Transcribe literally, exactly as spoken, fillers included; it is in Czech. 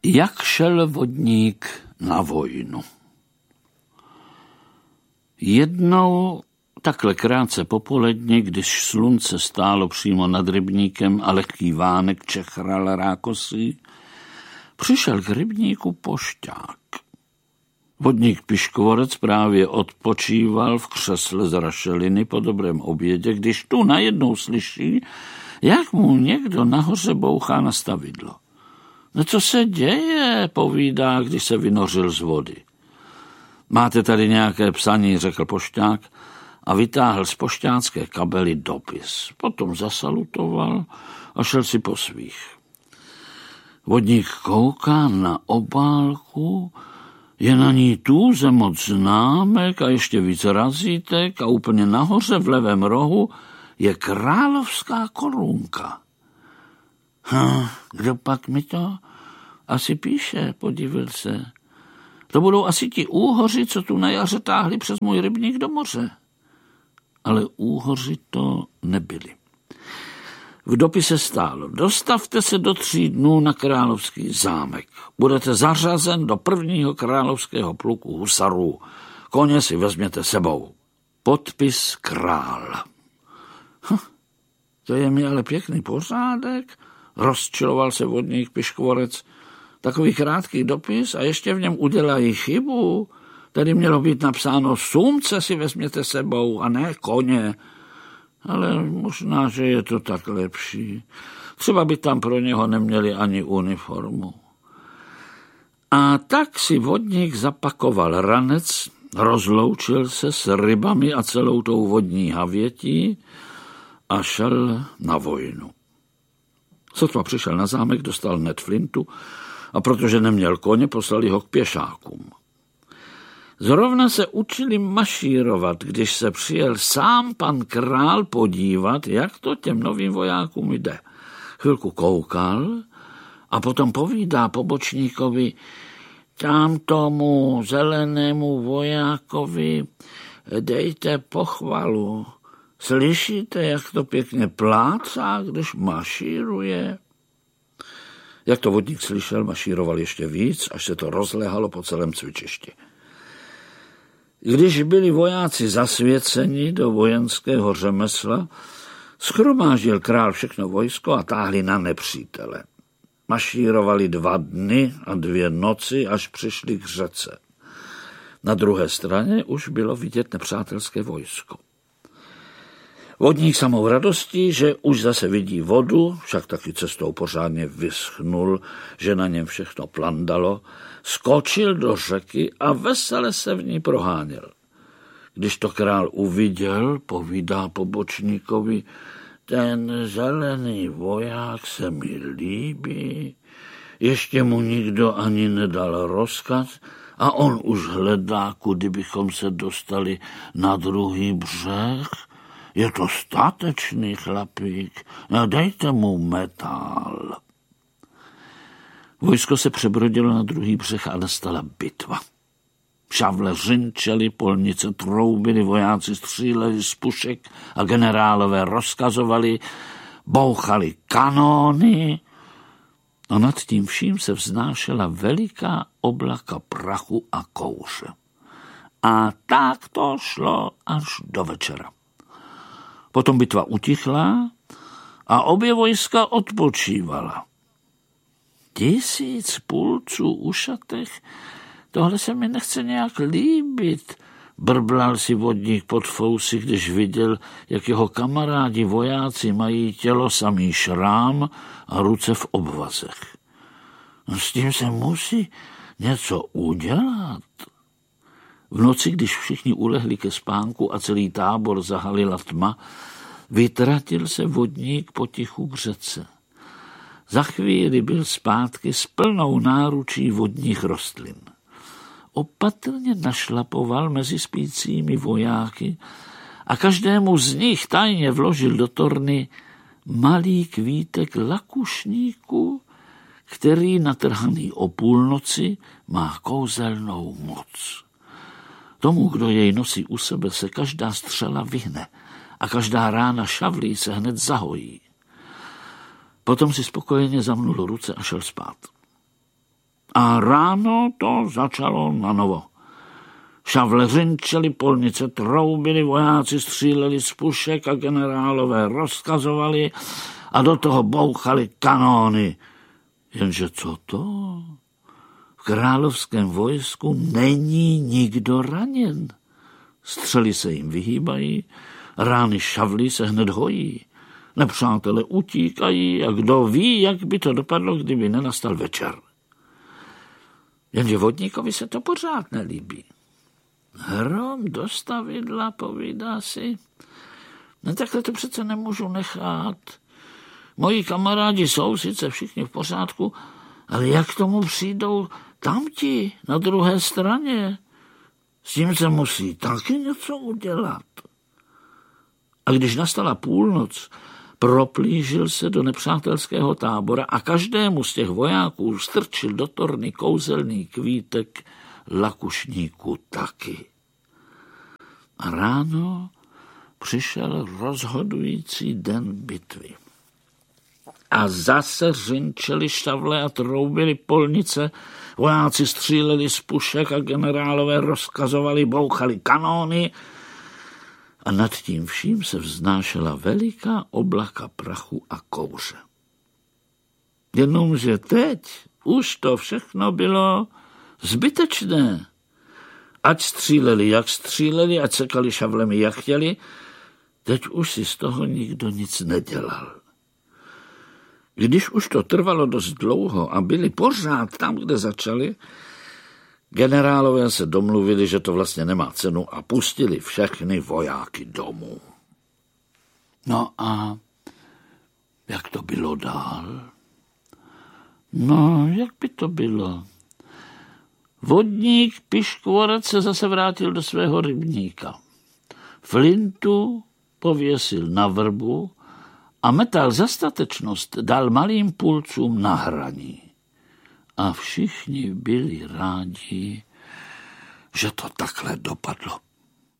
Jak šel vodník na vojnu? Jednou, takhle krátce popoledně, když slunce stálo přímo nad rybníkem a lehký vánek čechral rákosí, přišel k rybníku pošťák. Vodník Piškvorec právě odpočíval v křesle z rašeliny po dobrém obědě, když tu najednou slyší, jak mu někdo nahoře bouchá na stavidlo. No co se děje, povídá, když se vynořil z vody. Máte tady nějaké psaní, řekl pošťák a vytáhl z pošťácké kabely dopis. Potom zasalutoval a šel si po svých. Vodník kouká na obálku, je na ní tůze moc známek a ještě víc razítek a úplně nahoře v levém rohu je královská korunka. Hm, kdo pak mi to asi píše, podívil se. To budou asi ti úhoři, co tu na jaře táhli přes můj rybník do moře. Ale úhoři to nebyli. V dopise stálo: dostavte se do tří dnů na královský zámek. Budete zařazen do prvního královského pluku husarů. Koně si vezměte sebou. Podpis král. Hm, to je mi ale pěkný pořádek, rozčiloval se vodník Piškvorec. Takový krátký dopis a ještě v něm udělají chybu. Tady mělo být napsáno: sumce si vezměte sebou a ne koně. Ale možná, že je to tak lepší. Třeba by tam pro něho neměli ani uniformu. A tak si vodník zapakoval ranec, rozloučil se s rybami a celou tou vodní havětí a šel na vojnu. Sotva přišel na zámek, dostal hned flintu a protože neměl koně, poslali ho k pěšákům. Zrovna se učili mašírovat, když se přijel sám pan král podívat, jak to těm novým vojákům jde. Chvilku koukal a potom povídá pobočníkovi: tam tomu zelenému vojákovi dejte pochvalu. Slyšíte, jak to pěkně plácá, když mašíruje? Jak to vodník slyšel, mašíroval ještě víc, až se to rozléhalo po celém cvičišti. Když byli vojáci zasvěceni do vojenského řemesla, shromáždil král všechno vojsko a táhli na nepřítele. Mašírovali dva dny a dvě noci, až přišli k řece. Na druhé straně už bylo vidět nepřátelské vojsko. Vodník samou radostí, že už zase vidí vodu, však taky cestou pořádně vyschnul, že na něm všechno plandalo, skočil do řeky a vesele se v ní proháněl. Když to král uviděl, povídá pobočníkovi: ten zelený voják se mi líbí, ještě mu nikdo ani nedal rozkaz a on už hledá, kudy bychom se dostali na druhý břeh. Je to statečný chlapík, dejte mu metál. Vojsko se přebrodilo na druhý břeh a nastala bitva. Šavle řinčely, polnice troubily, vojáci stříleli z pušek a generálové rozkazovali, bouchali kanóny a nad tím vším se vznášela veliká oblaka prachu a kouře. A tak to šlo až do večera. Potom bitva utichla a obě vojska odpočívala. Tisíc pulců ušatých, tohle se mi nechce nějak líbit, brblal si vodník pod fousy, když viděl, jak jeho kamarádi vojáci mají tělo samý šrám a ruce v obvazech. No, s tím se musí něco udělat. V noci, když všichni ulehli ke spánku a celý tábor zahalila tma, vytratil se vodník potichu k řece. Za chvíli byl zpátky s plnou náručí vodních rostlin. Opatrně našlapoval mezi spícími vojáky a každému z nich tajně vložil do torny malý kvítek lakušníku, který natrhaný o půlnoci má kouzelnou moc. Tomu, kdo jej nosí u sebe, se každá střela vyhne a každá rána šavlí se hned zahojí. Potom si spokojeně zamnul ruce a šel spát. A ráno to začalo na novo. Šavle řinčeli, polnice troubily, vojáci stříleli z pušek a generálové rozkazovali a do toho bouchali kanóny. Jenže co to? V královském vojsku není nikdo raněn. Střely se jim vyhýbají, rány šavlí se hned hojí. Nepřátelé utíkají a kdo ví, jak by to dopadlo, kdyby nenastal večer. Jenže vodníkovi se to pořád nelíbí. Hrom do stavidla, povídá si. No takhle to přece nemůžu nechat. Moji kamarádi jsou sice všichni v pořádku, ale jak k tomu přijdou tamti na druhé straně? S tím se musí taky něco udělat. A když nastala půlnoc, proplížil se do nepřátelského tábora a každému z těch vojáků strčil do torny kouzelný kvítek, lakušníku taky. A ráno přišel rozhodující den bitvy. A zase řinčeli šavle a troubily polnice, vojáci stříleli z pušek a generálové rozkazovali, bouchali kanóny a nad tím vším se vznášela veliká oblaka prachu a kouře. Jenomže teď už to všechno bylo zbytečné. Ať stříleli, jak stříleli, ať sekali šavlemi, jak chtěli, teď už si z toho nikdo nic nedělal. Když už to trvalo dost dlouho a byli pořád tam, kde začali, generálové se domluvili, že to vlastně nemá cenu a pustili všechny vojáky domů. No a jak to bylo dál? No, jak by to bylo? Vodník Piškvorec se zase vrátil do svého rybníka. Flintu pověsil na vrbu a metal za statečnost dal malým pulcům na hraní. A všichni byli rádi, že to takhle dopadlo.